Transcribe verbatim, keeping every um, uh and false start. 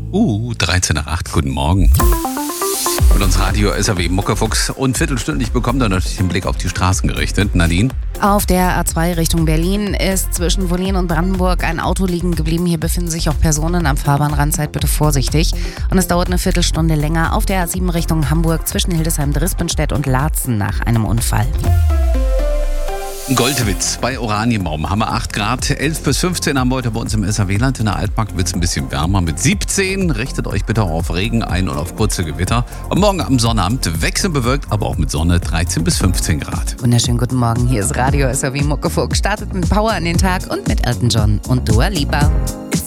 Uh, dreizehn nach acht, guten Morgen. Mit uns Radio S R W Muckefuchs und viertelstündlich bekommt er natürlich den Blick auf die Straßen gerichtet. Nadine? Auf der A zwei Richtung Berlin ist zwischen Wollin und Brandenburg ein Auto liegen geblieben. Hier befinden sich auch Personen am Fahrbahnrand. Seid bitte vorsichtig. Und es dauert eine Viertelstunde länger auf der A sieben Richtung Hamburg zwischen Hildesheim, Drispenstedt und Laatzen nach einem Unfall. Goldwitz bei Oranienbaum haben wir acht Grad, elf bis fünfzehn haben wir heute bei uns im S R W-Land. In der Altmark wird es ein bisschen wärmer mit siebzehn. Richtet euch bitte auf Regen ein und auf kurze Gewitter. Und morgen am Sonnabend wechselnd bewölkt, aber auch mit Sonne dreizehn bis fünfzehn Grad. Wunderschönen guten Morgen, hier ist Radio S R W Muckefuchs. Startet mit Power in den Tag und mit Elton John und Dua Lipa.